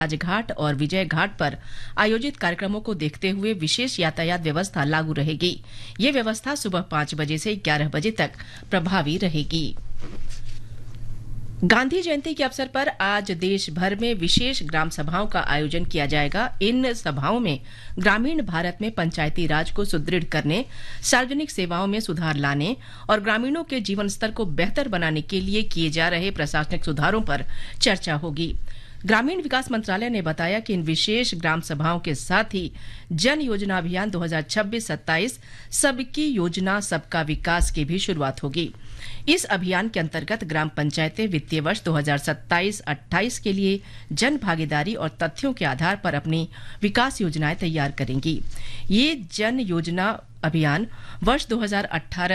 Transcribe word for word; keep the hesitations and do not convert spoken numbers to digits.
राजघाट और विजय घाट पर आयोजित कार्यक्रमों को देखते हुए विशेष यातायात व्यवस्था लागू रहेगी। ये व्यवस्था सुबह पांच बजे से ग्यारह बजे तक प्रभावी रहेगी। गांधी जयंती के अवसर पर आज देश भर में विशेष ग्राम सभाओं का आयोजन किया जाएगा। इन सभाओं में ग्रामीण भारत में पंचायती राज को सुदृढ़ करने, सार्वजनिक सेवाओं में सुधार लाने और ग्रामीणों के जीवन स्तर को बेहतर बनाने के लिए किए जा रहे प्रशासनिक सुधारों पर चर्चा होगी। ग्रामीण विकास मंत्रालय ने बताया कि इन विशेष ग्राम सभाओं के साथ ही जन योजना अभियान दो हज़ार छब्बीस सत्ताईस सबकी योजना सबका विकास की भी शुरुआत होगी। इस अभियान के अंतर्गत ग्राम पंचायतें वित्तीय वर्ष दो हज़ार सत्ताईस अट्ठाईस के लिए जन भागीदारी और तथ्यों के आधार पर अपनी विकास योजनाएं तैयार करेंगी। ये जन योजना अभियान वर्ष दो हज़ार अठारह